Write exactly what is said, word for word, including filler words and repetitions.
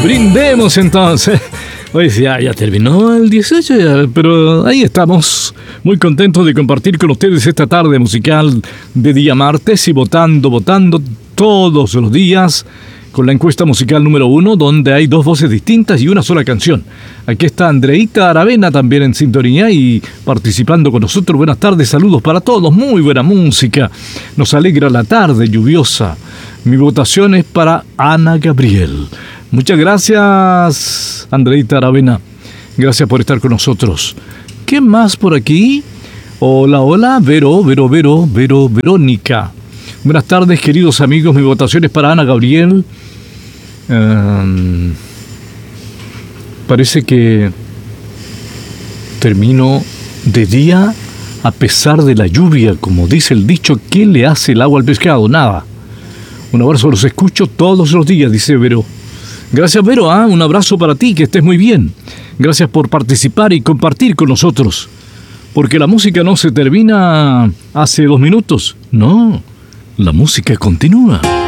Brindemos entonces. Pues ya, ya terminó el dieciocho, ya, pero ahí estamos, muy contentos de compartir con ustedes esta tarde musical de día martes y votando, votando todos los días con la encuesta musical número uno, donde hay dos voces distintas y una sola canción. Aquí está Andreita Aravena también en sintonía y participando con nosotros. Buenas tardes, saludos para todos, muy buena música. Nos alegra la tarde lluviosa. Mi votación es para Ana Gabriel. Muchas gracias, Andreita Aravena. Gracias por estar con nosotros. ¿Qué más por aquí? Hola, hola, Vero, Vero, Vero, Vero, Verónica. Buenas tardes, queridos amigos. Mi votación es para Ana Gabriel. Um, parece que termino de día a pesar de la lluvia. Como dice el dicho, ¿qué le hace el agua al pescado? Nada. Un abrazo, los escucho todos los días, dice Vero. Gracias, Vero, ¿eh? Un abrazo para ti, que estés muy bien. Gracias por participar y compartir con nosotros. Porque la música no se termina hace dos minutos. No, la música continúa.